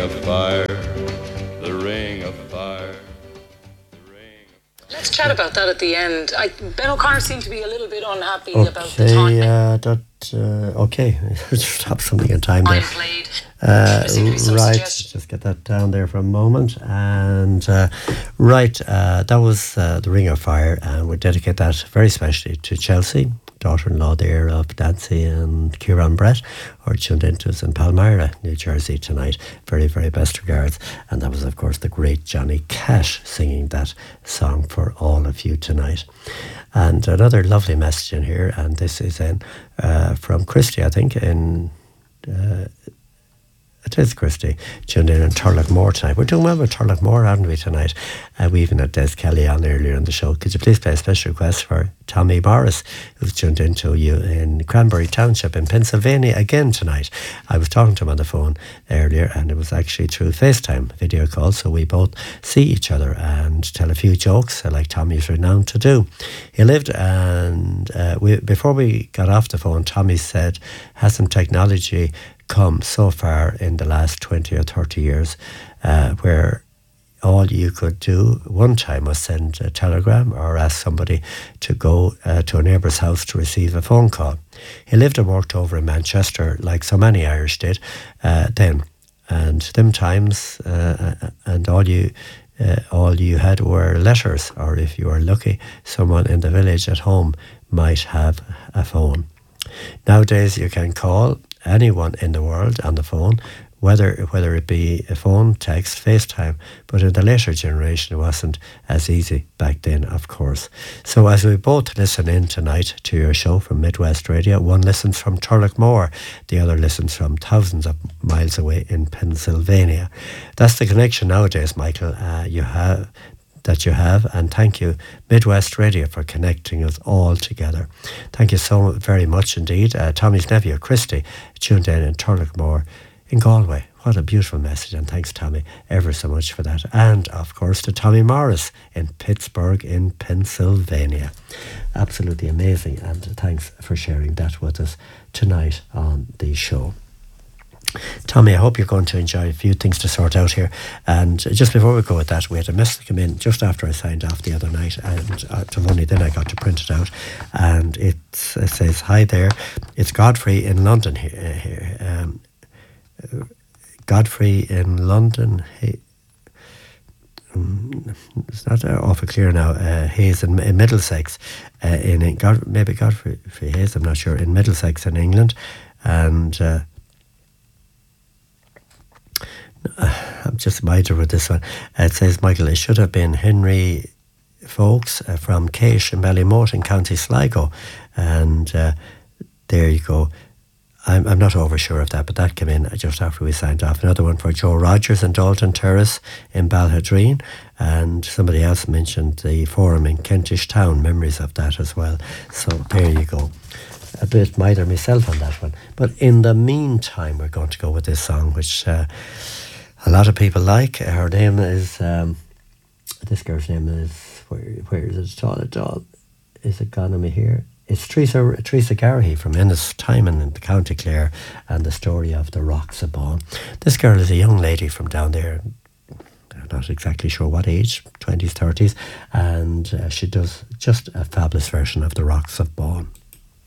of fire, the ring of fire. Let's chat about that at the end. Ben O'Connor seemed to be a little bit unhappy about the time. Okay, stop something in time there. Right, just get that down there for a moment. And that was The Ring of Fire, and we dedicate that very specially to Chelsea, daughter-in-law there of Nancy and Kieran Brett, who are tuned into us in Palmyra, New Jersey tonight. Very, very best regards. And that was, of course, the great Johnny Cash singing that song for all of you tonight. And another lovely message in here, and this is from Christy, I think, it is Christy, tuned in Turlough tonight. We're doing well with Turlough, aren't we, tonight? We even had Des Kelly on earlier in the show. Could you please play a special request for Tommy Morris, who's tuned into you in Cranberry Township in Pennsylvania again tonight? I was talking to him on the phone earlier, and it was actually through FaceTime video call, so we both see each other and tell a few jokes, like Tommy's renowned to do. He lived, and before we got off the phone, Tommy said, hasn't technology come so far in the last 20 or 30 years where all you could do one time was send a telegram or ask somebody to go to a neighbour's house to receive a phone call. He lived and worked over in Manchester like so many Irish did then, and them times and all you had were letters, or if you were lucky, someone in the village at home might have a phone. Nowadays you can call anyone in the world on the phone, whether it be a phone, text, FaceTime, but in the later generation it wasn't as easy back then, of course. So as we both listen in tonight to your show from Midwest Radio, one listens from Turlough, the other listens from thousands of miles away in Pennsylvania. That's the connection nowadays, Michael, you have, and thank you, Midwest Radio, for connecting us all together. Thank you so very much indeed. Tommy's nephew, Christy, tuned in Turlough in Galway. What a beautiful message, and thanks, Tommy, ever so much for that. And, of course, to Tommy Morris in Pittsburgh in Pennsylvania. Absolutely amazing, and thanks for sharing that with us tonight on the show. Tommy, I hope you're going to enjoy a few things to sort out here. And just before we go with that, we had a message come in just after I signed off the other night, and only then I got to print it out. And it says, hi there, it's Godfrey in London here. Godfrey in London. It's not awful clear now. Hayes in Middlesex, maybe Godfrey Hayes, I'm not sure, in Middlesex in England. And I'm just minded with this one. It says, Michael, it should have been Henry Folks from Cache in Ballymote in County Sligo. And there you go. I'm not over sure of that, but that came in just after we signed off. Another one for Joe Rogers in Dalton Terrace in Balhadreen. And somebody else mentioned the forum in Kentish Town, memories of that as well. So there you go. A bit mither myself on that one. But in the meantime, we're going to go with this song, which a lot of people like. Her name is, this girl's name is, where is it at all? Is it gone on me here? It's Teresa Garrahy from Ennis-Timon in the County Clare, and the story of the Rocks of Bawn. This girl is a young lady from down there, I'm not exactly sure what age, 20s, 30s, and she does just a fabulous version of the Rocks of Bawn.